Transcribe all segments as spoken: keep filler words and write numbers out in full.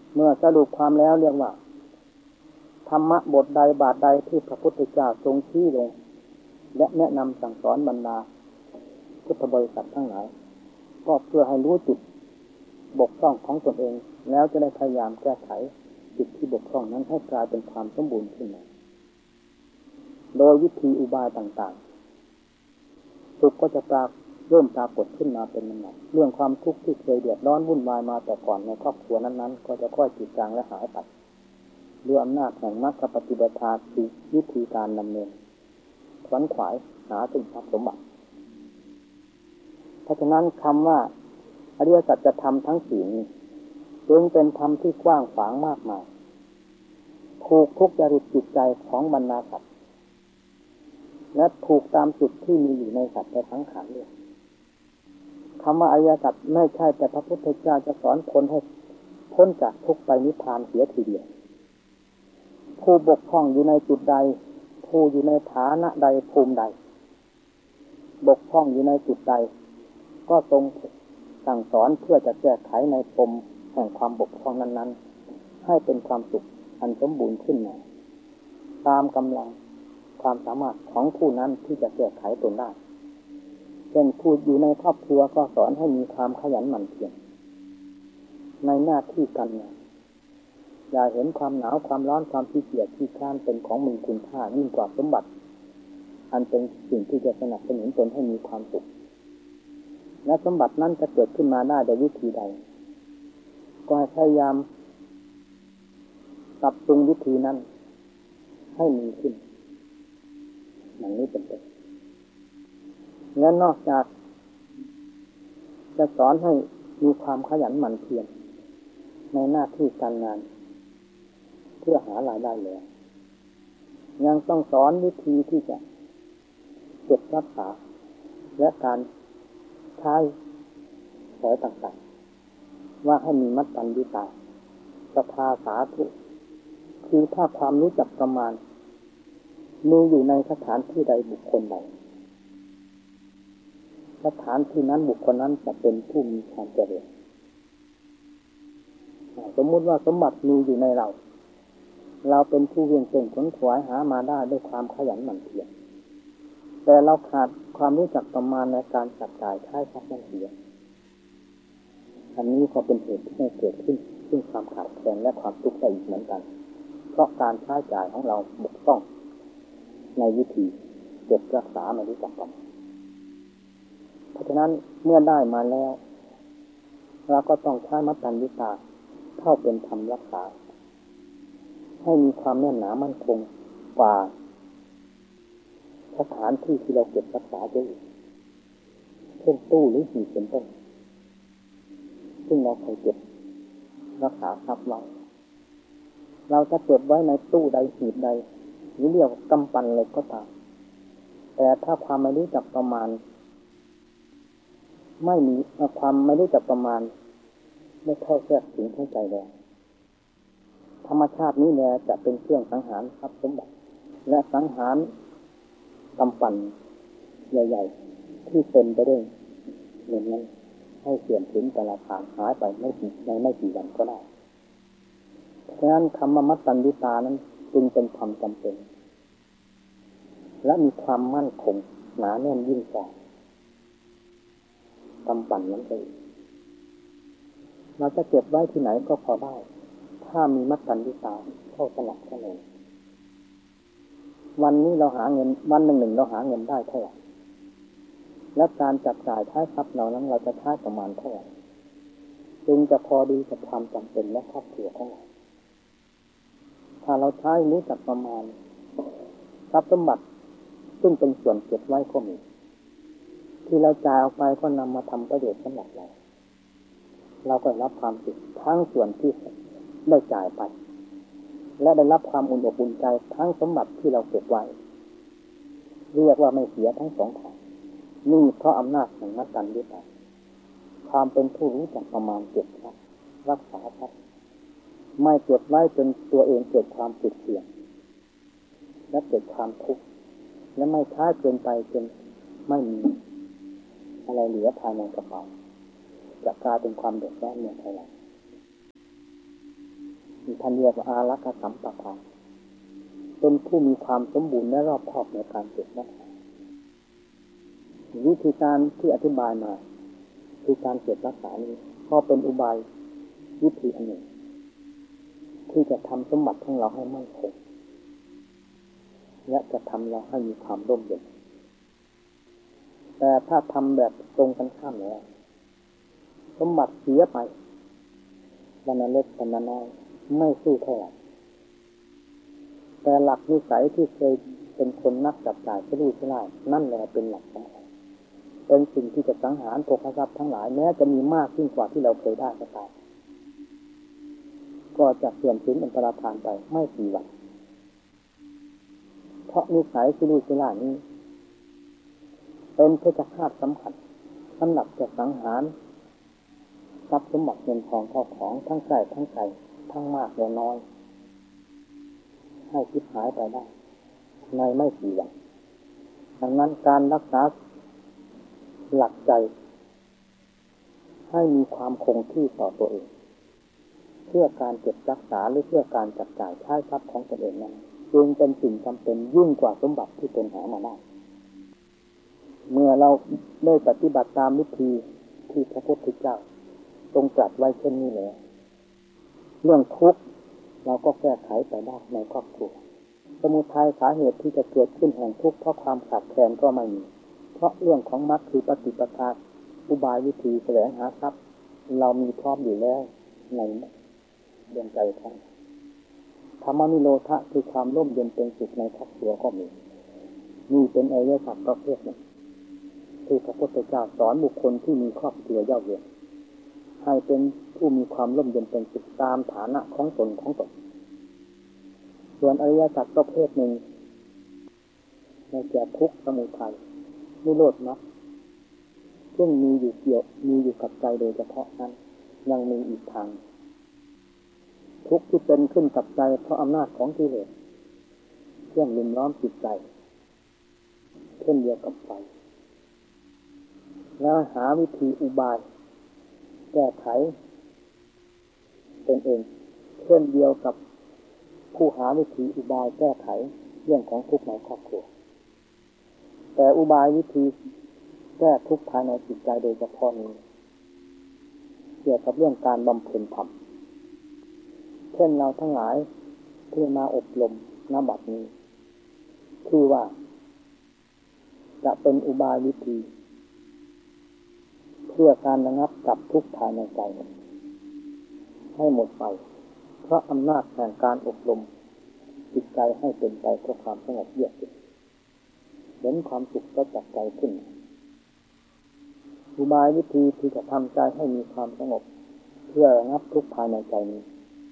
เมื่อสรุปความแล้วเรียกว่าธรรมะบทใดบาทใดที่พระพุทธเจ้าทรงชี้ลงและแนะนำสั่งสอนบรรดาพุทธบริษัททั้งหลายก็เพื่อให้รู้จุดบกพร่องของตนเองแล้วจะได้พยายามแก้ไขจุดที่บกพร่องนั้นให้กลายเป็นความสมบูรณ์ขึ้นมาโดยวิธีอุบายต่างๆทุกข์ก็จะปรากเริ่มปรากฏขึ้นมาเป็นลำดับเรื่องความทุกข์ที่เคยเดือดร้อนวุ่นวายมาแต่ก่อนในครอบครัวนั้นๆก็จะค่อยจืดจางและหายไปด้วยอำนาจแห่งมรรคปฏิปทาคือวิธีการดำเนินขวนขวายหาถึงทรัพย์สมบัติเพราะฉะนั้นคำว่าอริยสัจธรรมทั้งสี่นี้จึงเป็นธรรมที่กว้างขวางมากมายถูกทุกจริตจิตใจของบรรดาสัตว์และถูกตามจุดที่มีอยู่ในสัตว์และสังขารด้วยคำว่าอริยสัจไม่ใช่แต่พระพุทธเจ้าจะสอนคนให้พ้นจากทุกข์ไปนิพพานเสียทีเดียวผู้บกพร่องอยู่ในจุดใดผู้อยู่ในฐานะใดภูมิใดบกพร่องอยู่ในจุดใดก็ทรงสั่งสอนเพื่อจะแก้ไขในปมแห่งความบกพร่องนั้นๆให้เป็นความสุขอันสมบูรณ์ขึ้นมาตามกำลังความสามารถของผู้นั้นที่จะแก้ไขตนได้เช่นผู้อยู่ในครอบครัวก็สอนให้มีความขยันหมั่นเพียรในหน้าที่การงานอย่าเห็นความหนาวความร้อนความขี้เกียจขี้คร้านเป็นของมีคุณค่ายิ่งกว่าสมบัติอันเป็นสิ่งที่จะสนับสนุนตนให้มีความสุขและสมบัตินั้นจะเกิดขึ้นมาได้โดยวิธีใดก็ให้พยายามปรับปรุงวิธีนั้นให้มีขึ้นอย่างนี้เป็นต้นและนอกจากจะสอนให้มีความขยันหมั่นเพียรในหน้าที่การงานเพื่อหารายได้แล้วยังต้องสอนวิธีที่จะเก็บรักษาและการใช้สอยต่างๆว่าให้มีมัตตัญญูตาศรัทธาสาธุคือถ้าความรู้จักประมาณมีอยู่ในสถานที่ใดบุคคลใดสถานที่นั้นบุคคลนั้นจะเป็นผู้มีความเจริญสมมุติว่าสมบัติมีอยู่ในเราเราเป็นผู้เวียงเก่งขนขวายหามาได้ด้วยความขยันหมั่นเพียรแต่เราขาดความรู้จักประมาณในการจัดจ่ายใช้ทรัพย์นั้นเสียอันนี้ก็เป็นเหตุที่ให้เกิดขึ้นซึ่งความขาดแคลนและความทุกข์ได้อีกเหมือนกันเพราะการใช้จ่ายของเราบกพร่องในวิธีเก็บรักษาไม่รู้จักประมาณเพราะฉะนั้นเมื่อได้มาแล้วเราก็ต้องใช้มัตตัญญูตาเข้าเป็นธรรมรักษาให้มีความแน่นหนามั่นคงกว่าสถานที่ที่เราเก็บรักษาไว้เช่นตู้หรือหีบเป็นต้นซึ่งเราเคยเก็บรักษาทรัพย์ไว้เราจะเก็บไว้ในตู้ใดหีบใดหรือเรียกกำปั้นอะไรก็ตามแต่ถ้าความไม่รู้จักประมาณไม่มีความไม่รู้จักประมาณไม่เข้าแทรกถึงหัวใจแล้วธรรมชาตินี้แหละจะเป็นเครื่องสังหารทรัพย์สมบัติและสังหารกำปั้นใหญ่ๆที่เต็มไปด้วยเงินนั้นให้เสื่อมถึงแต่ละทางหายไปไม่กี่ในไม่กี่วันก็ได้ฉะนั้นคำว่ามัตตัญญูตานั้นจึงเป็นธรรมจำเป็นและมีความมั่นคงหนาแน่นยิ่งกว่ากำปั้นนั้นเองเราจะเก็บไว้ที่ไหนก็พอได้ถ้ามีมัตตัญญูตาเข้าสนับสนุนวันนี้เราหาเงินวันหนึ่งหนึ่งเราหาเงินได้เท่าไหร่และการจับจ่ายใช้ทรัพย์เรานั้นเราจะใช้ประมาณเท่าไหร่จึงจะพอดีกับความจำเป็นและครอบครัวของเราถ้าเราใช้รู้จักประมาณทรัพย์สมบัติซึ่งเป็นส่วนเก็บไว้ก็มีที่เราจ่ายออกไปก็นำมาทำประโยชน์สำหรับเราเราก็รับความสุขทั้งส่วนที่ได้จ่ายไปและได้รับความอุ่นอกอุ่นใจทั้งสมบัติที่เราเก็บไว้เรียกว่าไม่เสียทั้งสองทางนี่เพราะอำนาจแห่งมัตตัญญูตาความเป็นผู้รู้จักประมาณเก็บทรัพย์รักษาทรัพย์ไม่เก็บไว้จนตัวเองเกิดความติดเสี่ยงและเกิดความทุกข์และไม่ใช้เกินไปจนไม่มีอะไรเหลือภายในกระเป๋าจะกลายเป็นความเดือดร้อนในภายหลังท่านเรียกว่าอารักขสัมปทานเป็นผู้มีความสมบูรณ์และรอบคอบในการเก็บรักษาวิธีการที่อธิบายมาคือการเก็บรักษานี้ก็เป็นอุบายวิธีอันหนึ่งที่จะทำสมบัติของเราให้มั่นคงและจะทำเราให้มีความร่มเย็นแต่ถ้าทำแบบตรงกันข้ามแล้วสมบัติเสียไปวันนั้นเล็กวันนั้นน้อยไม่สู้เท่าไหร่แต่หลักนิสัยที่เคยเป็นคนนักจับจ่ายก็รู้ใช่ไหมนั่นแหละเป็นหลักสำคัญเป็นสิ่งที่จะสังหารโภคทรัพย์ทั้งหลายแม้จะมีมากยิ่งกว่าที่เราเคยได้ก็ตามก็จะเสื่อมสูญอันตรธานไปไม่กี่วันเพราะนิสัยที่รู้ใช่ไหมนี้เป็นเพชฌฆาตสำคัญสำหรับจะสังหารทรัพย์สมบัติเงินทองเข้าของทั้งใกล้ทั้งไกลทั้งมากและน้อยให้คิดหายไปได้ในไม่กี่วันดังนั้นการรักษาหลักใจให้มีความคงที่ต่อตัวเองเพื่อการเก็บรักษาหรือเพื่อการจับจ่ายใช้ทรัพย์ของตนเองนั้นจึงเป็นสิ่งจำเป็นยิ่งกว่าสมบัติที่ตนหามาได้เมื่อเราได้ปฏิบัติตามวิธีที่พระพุทธเจ้าทรงตรัสไว้เช่นนี้แล้วเรื่องทุกข์เราก็แก้ไขไปได้ในครอบครัวสมุทัยสาเหตุที่จะเกิดขึ้นแห่งทุกข์เพราะความขาดแคลนก็ไม่มีเพราะเรื่องของมรรคคือปฏิปทาอุบายวิธีแสวงหาทรัพย์เรามีพร้อมอยู่แล้วในดวงใจท่านธรรมนิโรธะคือความร่มเย็นเป็นสุขในครอบครัวก็มีนี่เป็นอริยสัจประเภทหนึ่งที่พระพุทธเจ้าสอนบุคคลที่มีครอบครัวเย่าเยือนให้เป็นผู้มีความร่มเย็นเป็นสุขตามฐานะของตนของตนส่วนอริยสัจประเภทหนึ่งในแก่ทุกข์สมุทัยนิโรธมรรคซึ่งมีอยู่เกี่ยวมีอยู่กับใจโดยเฉพาะนั้นยังมีอีกทางทุกข์ที่เป็นขึ้นกับใจเพราะอำนาจของกิเลสเครื่องลุ่มล้อมจิตใจเช่นเดียวกับไฟแล้วหาวิธีอุบายแก้ไขตนเองเช่นเดียวกับผู้หาวิธีอุบายแก้ไขเรื่องของทุกข์ในครอบครัวแต่อุบายวิธีแก้ทุกข์ภายในจิตใจโดยเฉพาะนี้เกี่ยวกับเรื่องการบำเพ็ญธรรมเช่นเราทั้งหลายที่มาอบรมณบัดนี้คือว่าจะเป็นอุบายวิธีเพื่อการระงับกับทุกข์ภายในใจให้หมดไปเพราะอำนาจแห่งการอบรมจิตใจให้เป็นไปเพื่อความสงบเยือกเย็นเห็นความสุขก็จับใจขึ้นอุบายวิธีที่จะทำใจให้มีความสงบเพื่อระงับทุกข์ภายในใจนี้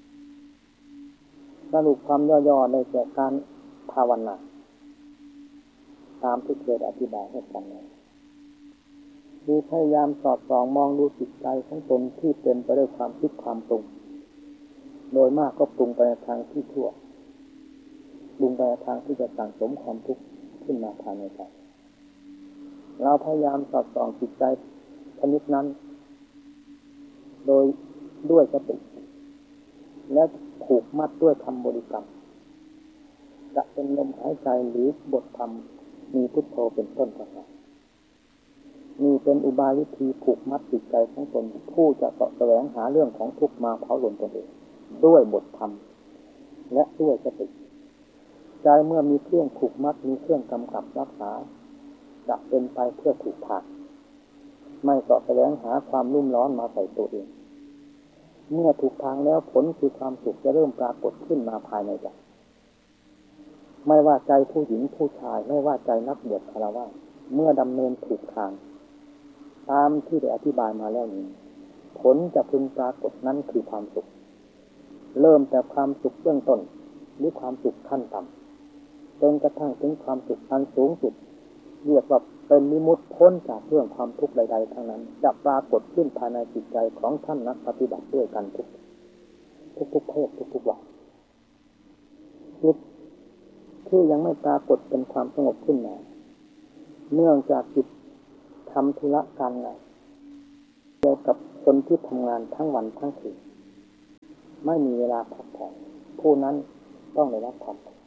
สรุปความย่อๆในแก่การภาวนาตามที่เคยอธิบายให้ฟังแล้วดูพยายามสอดส่องมองดูจิตใจของตนที่เต็มไปด้วยความคิดความปรุงโดยมากก็ปรุงไปในทางที่ชั่วปรุงไปในทางที่จะสั่งสมความทุกข์ขึ้นมาภายในใจเราพยายามสอดส่องจิตใจชนิดนั้นโดยด้วยสติและผูกมัดด้วยคำบริกรรมจะเป็นลมหายใจหรือบทธรรมมีพุทโธเป็นต้นก็ตามนี่เป็นอุบายวิธีผูกมัดจิตใจของตนผู้จะเสาะแสวงหาเรื่องของทุกข์มาเผาหลนตนเองด้วยบทธรรมและด้วยสติใจเมื่อมีเครื่องผูกมัดมีเครื่องกำกับรักษาจะเป็นไปเพื่อถูกทางไม่เสาะแสวงหาความรุ่มร้อนมาใส่ตัวเองเมื่อถูกทางแล้วผลคือความสุขจะเริ่มปรากฏขึ้นมาภายในใจไม่ว่าใจผู้หญิงผู้ชายไม่ว่าใจนักบวชฆราวาสเมื่อดำเนินถูกทางตามที่ได้อธิบายมาแล้วนี้ผลจะพึงปรากฏนั้นคือความสุขเริ่มแต่ความสุขเบื้องต้นหรือความสุขขั้นต่ำจนกระทั่งถึงความสุขอันสูงสุดเรียกว่าเป็นวิมุตติพ้นจากเรื่องความทุกข์ใดๆทั้งนั้นจะปรากฏขึ้นภายในจิตใจของท่านนักปฏิบัติด้วยกันทุกทุกๆเพศทุกๆวัยจิตที่ยังไม่ปรากฏเป็นความสงบขึ้นมาเนื่องจากจิตทำธุระการงานเกี่ยวกับคนที่ทำงานทั้งวันทั้งคืนไม่มีเวลาพักผ่อนผู้นั้นต้องได้รับความทุกข์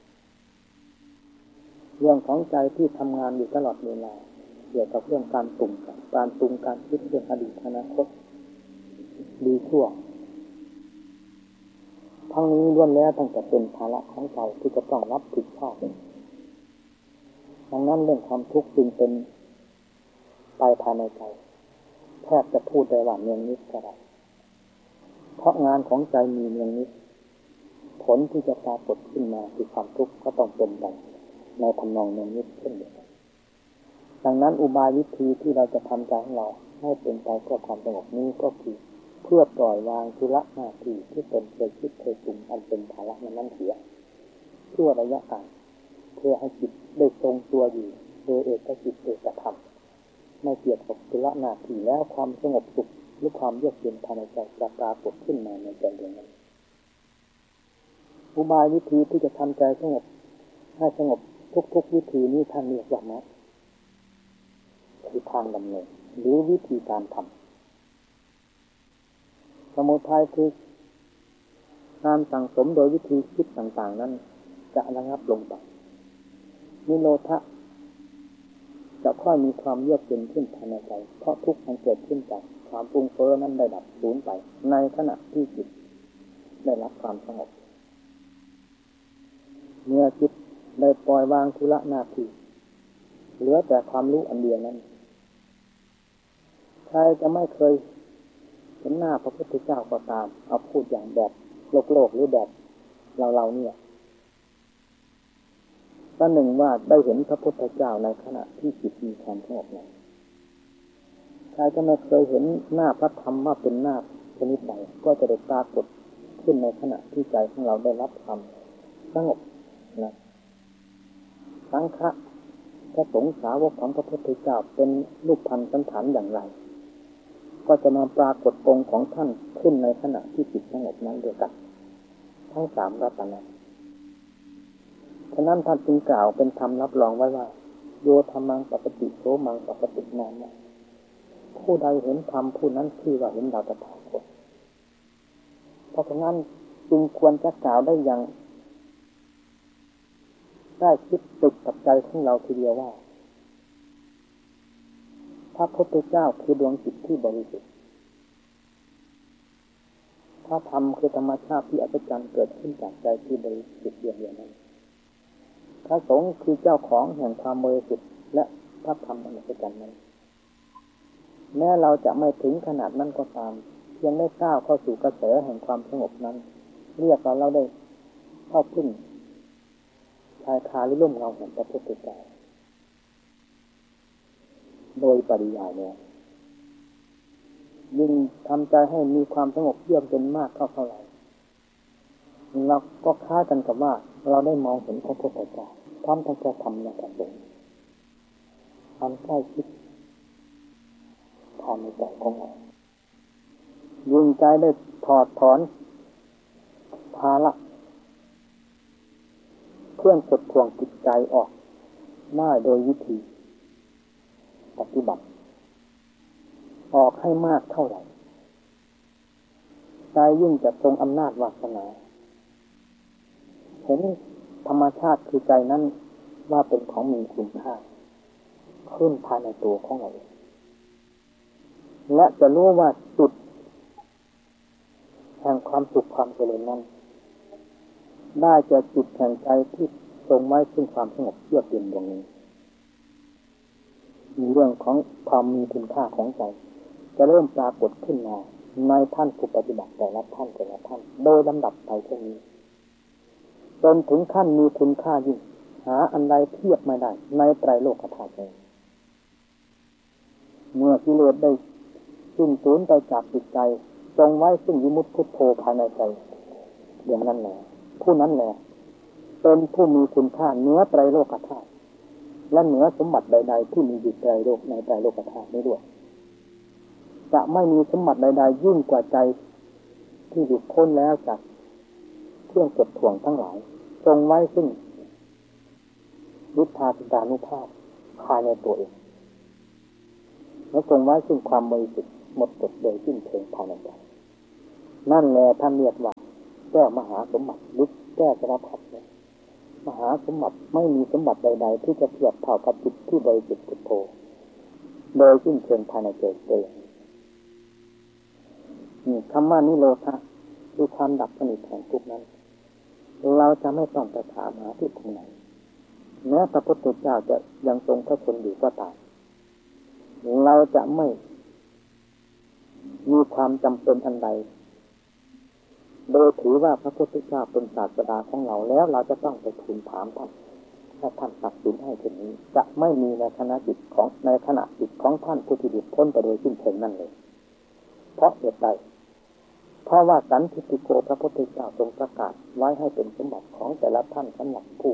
เรื่องของใจที่ทำงานอยู่ตลอดเวลาเกี่ยวกับเรื่องการปรุงการปรุงการคิดเรื่องอดีตอนาคตดีชั่วทั้งนี้ล้วนแล้วตั้งแต่เป็นภาระของใจที่จะต้องรับผิดชอบดังนั้นเรื่องความทุกข์จึงเป็นไปภายในใจแทบจะพูดได้ว่าเนืองนิดก็ได้เพราะงานของใจมีเนืองนิดผลที่จะปรากฏขึ้นมาคือความทุกข์ก็ต้องเป็นไปในทำนองเนืองนิดเช่นเดียวกันดังนั้นอุบายวิธีที่เราจะทำใจของเราให้เป็นไปเพื่อความสงบนี้ก็คือเพื่อปล่อยวางธุระหน้าที่ที่เป็นเคยคิดเคยปรุงอันเป็นภาระนั้นเสียชั่วระยะกลางเพื่อให้จิตได้ทรงตัวอยู่โดยเอกจิตเอกธรรมไม่เกี่ยวกับธุระหน้าที่แล้วความสงบสุขหรือความเยือกเย็นภายในใจจะปรากฏขึ้นมาในใจดวงนั้นอุบายวิธีที่จะทำใจสงบให้สงบทุกๆวิธีนี้ท่านเรียกว่ามรรคคือทางดำเนินหรือวิธีการทำสมุทัยคือการสั่งสมโดยวิธีคิดต่างๆนั้นจะระงับลงไปนิโรธะจะค่อยมีความเยือกเย็นขึ้นภายในใจเพราะทุกข์มันเกิดขึ้นจากความปรุงเฟ้อนั้นได้ดับสูญไปในขณะที่จิตได้รับความสงบเมื่อจิตได้ปล่อยวางธุระหน้าที่เหลือแต่ความรู้อันเดียวนั้นใครจะไม่เคยเห็นหน้าพระพุทธเจ้าก็ตามเอาพูดอย่างแบบโลกโลกหรือแบบเราเราเนี่ยก็หนึ่งว่าได้เห็นพระพุทธเจ้าในขณะที่จิตมีความสงบนั้นใครจะไม่เคยเห็นหน้าพระธรรมว่าเป็นหน้าชนิดใดก็จะได้ปรากฏขึ้นในขณะที่ใจของเราได้รับความสงบนะสังฆะพระสงฆ์สาวกของพระพุทธเจ้าเป็นรูปพันธ์สันฐานอย่างไรก็จะมาปรากฏองค์ของท่านขึ้นในขณะที่จิตสงบนั้นเดียวกันทั้งสามรัตนะฉะนั้นท่านจึงกล่าวเป็นธรรมรับรองไว้ว่าโยธรรมังปกติโสมังปกตินามะผู้ใดเห็นธรรมผู้นั้นชื่อว่าเห็นเราตถาคตเพราะฉะนั้นจึงควรจะกล่าวได้อย่างได้คิดติดกับใจของเราทีเดียวว่าพระพุทธเจ้าคือดวงจิตที่บริสุทธิ์พระธรรมคือธรรมชาติที่อัศจรรย์เกิดขึ้นจากใจที่บริสุทธิ์เดียวเดียวนั้นพระสงฆ์คือเจ้าของแห่งความบริสุทธิ์และพระธรรมอันอัศจรรย์นั้นแม้เราจะไม่ถึงขนาดนั้นก็ตามเพียงได้ก้าวเข้าสู่กระแสแห่งความสงบนั้นเรียกว่าเราได้เข้าพึ่งชายคาหรือร่มเงาแห่งพระพุทธเจ้าโดยปริยายเนี่ยยิ่งทำใจให้มีความสงบเยือกเย็นมากเท่าเท่าไหร่เราก็คล้ายกันกับว่าเราได้มองเห็นพระพุทธเจ้าพร้อมทั้งจะทำและประสงค์ทำใกล้ชิดภายในใจของเรายิ่งใจได้ถอดถอนภาระเครื่องกดข่วงจิตใจออกได้โดยวิธีปฏิบัติออกให้มากเท่าไหร่ใจยิ่งจะทรงอำนาจวาสนาเห็นธรรมชาติคือใจนั้นว่าเป็นของมีคุณค่าขึ้นภายในตัวของเราและจะรู้ว่าจุดแห่งความสุขความเจริญนั้นได้จากจุดแห่งใจที่ทรงไว้ซึ่งความสงบเยือกเย็นดวงนี้มีเรื่องของความมีคุณค่าของใจจะเริ่มปรากฏขึ้นมาในท่านผู้ปฏิบัติแต่ละท่านแต่ละท่านโดยลำดับไปเช่นนี้จนถึงขั้นมีคุณค่ายิ่งหาอันใดเทียบไม่ได้ในไตรโลกธาตุเลยเมื่อกิเลสได้สิ้นสูญไปจากจิตใจทรงไว้ซึ่งวิมุตติพุทโธภายในใจอย่างนั้นแหละผู้นั้นแหละเป็นผู้มีคุณค่าเหนือไตรโลกธาตุและเหนือสมบัติใดๆที่มีอยู่ในโลกในไตรโลกธาตุนี้ด้วยจะไม่มีสมบัติใดๆยิ่งกว่าใจที่หลุดพ้นแล้วจากเครื่องกดข่วงทั้งหลายทรงไว้ซึ่งฤทธาธิตานุภาพภายในตัวเองและทรงไว้ซึ่งความบริสุทธิ์หมดจดโดยสิ้นเชิงภายในใจนั่นแหละท่านเรียกว่าแก้มหาสมบัติหรือแก้สารพัดเนี่ยมหาสมบัติไม่มีสมบัติใดๆที่จะเทียบเท่ากับจิตที่บริสุทธิ์พุทโธโดยสิ้นเชิงภายในใจเลยนี่คำว่านิโรธะคือความดับสนิทแห่งทุกข์นั้นเราจะไม่ต้องไปถามหาที่ตรงไหนแม้พระพุทธเจ้าจะยังทรงพระชนอยู่ก็ตามเราจะไม่มีความจำเป็นอันใดโดยถือว่าพระพุทธเจ้าเป็นศาสดาของเราแล้วเราจะต้องไปทูลถามท่านถ้าท่านตัดสินให้เช่นนี้จะไม่มีในขณะจิตของในขณะจิตของท่านผู้ที่หลุดพ้นไปโดยสิ้นเชิงนั่นเลยเพราะเหตุใดเพราะว่าสันทิฏฐิโกพระพุทธเจ้าทรงประกาศไว้ให้เป็นสมบัติของแต่ละท่านสำหรับผู้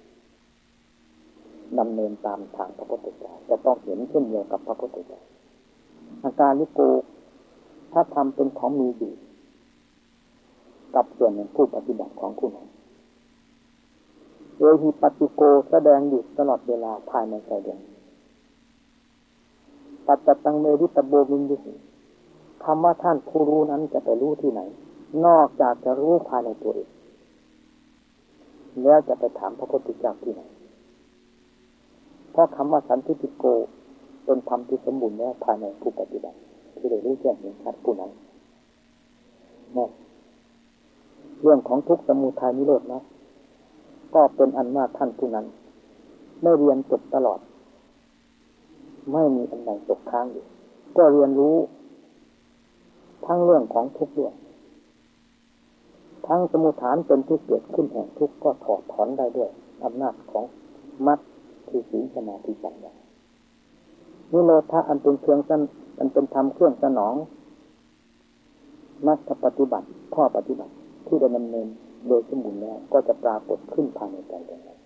ดำเนินตามทางพระพุทธเจ้าจะต้องเห็นเช่นเดียวกับพระพุทธเจ้าอาการลิโกถ้าทำเป็นของมีอยู่กับส่วนของผู้ปฏิบัติของผู้นั้นโดยหิปัสสิโกแสดงอยู่ตลอดเวลาภายในใจเดียวปัจจตังเมวิตโบวินยุสิคำว่าท่านผู้รู้นั้นจะไปรู้ที่ไหนนอกจากจะรู้ภายในตัวเองแล้วจะไปถามพระพุทธเจ้าที่ไหนเพราะคำว่าสันทิฏฐิโกเป็นธรรมที่สมบูรณ์แล้วภายในผู้ปฏิบัติที่ได้รู้แจ้งเห็นชัดผู้นั้นนี่เรื่องของทุกข์สมุทัยนิโรธนะก็เป็นอันว่าท่านผู้นั้นไม่เรียนจบตลอดไม่มีอันใดตกค้างอยู่ก็เรียนรู้ทั้งเรื่องของทุกข์ด้วยทั้งสมุฏฐานเป็นที่เกิดขึ้นแห่งทุกข์ก็ถอดถอนได้ด้วยอำนาจของมรรคคือศีลสมาธิปัญญานิโรธะอันเป็นเครื่องสันอันเป็นธรรมเครื่องสนองมรรคปฏิบัติข้อปฏิบัติที่ได้ดำเนินโดยสมบูรณ์แล้วก็จะปรากฏขึ้นภายในใจของเรา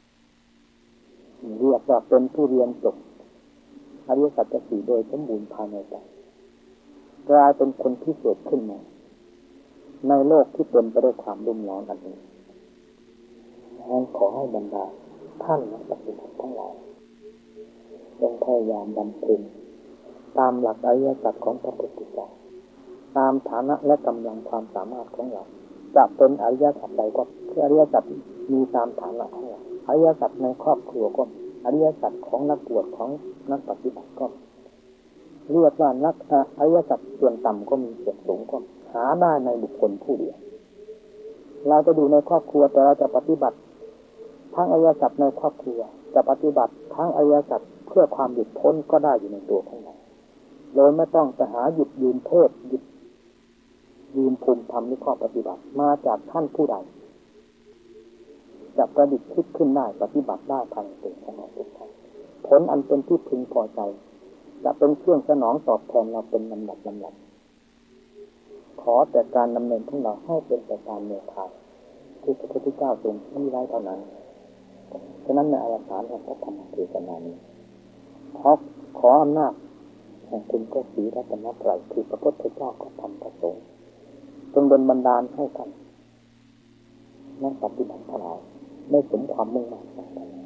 เรียกว่าเป็นผู้เรียนจบอริยสัจสี่โดยสมบูรณ์ภายในใจกลายเป็นคนที่เกิดขึ้นมาในโลกที่เป็นไปด้วยความรุ่มร้อนอันนี้งั้นขอให้บรรดาท่านนักปฏิบัติทั้งหลายจงพยายามบำเพ็ญตามหลักอริยสัจของพระพุทธเจ้าตามฐานะและกำลังความสามารถของเราจะเป็นอริยสัจใดก็คืออริยสัจมีตามฐานะของเราอริยสัจในครอบครัวก็อริยสัจของนักบวชของนักปฏิบัติก็เรียกว่านักอริยสัจส่วนต่ำก็มีส่วนสูงก็หาได้ในบุคคลผู้เดียวเราจะดูในครอบครัวแต่เราจะปฏิบัติทั้งอริยสัจในครอบครัวจะปฏิบัติทั้งอริยสัจเพื่อความหลุดพ้นก็ได้อยู่ในตัวของเราโดยไม่ต้องไปหาหยุดยืนเทศหยุดยืนภูมิธรรมในข้อปฏิบัติมาจากท่านผู้ใดจะประดิษฐ์คิดขึ้นได้ปฏิบัติได้ภายในตัวของเราทุกท่านผลอันเป็นที่พึงพอใจจะเป็นเครื่องสนองตอบแทนเราเป็นลำดับลำดับขอแต่การดำเนินของเราให้เป็นไปตามแนวทางที่พระพุทธเจ้าทรงชี้ไว้เท่านั้นฉะนั้นในอวสานแห่งพระธรรมเทศนานี้ขอขออำนาจแห่งคุณพระศรีรัตนตรัยคือพระพุทธเจ้ากับธรรมพระสงฆ์จงเป็นบันดาลให้ท่านนักปฏิบัติทั้งหลายได้สมความมุ่งมั่น